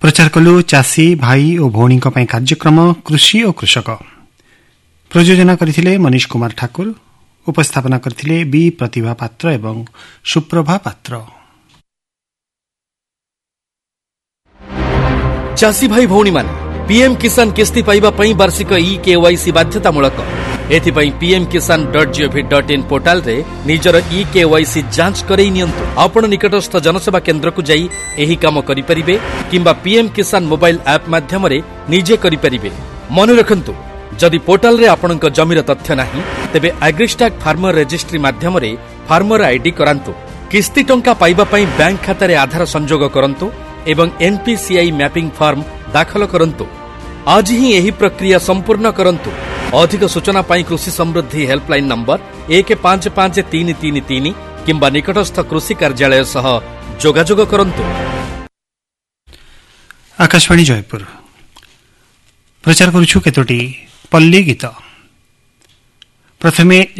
प्रचार कलु चाषी भाई और भौणी कार्यक्रम कृषि और कृषक। प्रयोजना करथिले मनीष कुमार ठाकुर। उपस्थापना करथिले बी प्रतिभा पात्र एवं सुप्रभा पात्र। चाषी भाई भौणी मान पीएम किसान किस्ती पाइबा पई वार्षिक ई-केवाईसी बाध्यतामूलक। एथिपाई pmkisan.gov.in पोर्टाल रे निजर ई-केवाईसी जांच करई नियंतु। आपण निकटस्थ जनसेवा केंद्र को जाई एही काम करि परिबे किंबा पीएम किसान मोबाइल ऐप माध्यम रे निजे करि परिबे। मन रखंतु, जदि पोर्टाल रे आपणक जमीर तथ्य नाही तेबे एग्रीस्टैक फार्मर रजिस्ट्री माध्यम रे फार्मर आईडी करांतु। किस्ती टंका पाइबा पई बैंक खाता रे आधार संजोग करंतु एवं एनपीसीआई मैपिंग फॉर्म दाखल करंतु। आज ही एही प्रक्रिया संपूर्ण करंतु। अधिक सूचना पाई कृषि समृद्धि हेल्पलाइन नंबर 155333 किंबा निकटस्थ कृषि कार्यालय सह जोगाजोग करंतु। आकाशवाणी जयपुर प्रचार करूछु केतोटी पल्ली गीत। प्रथमे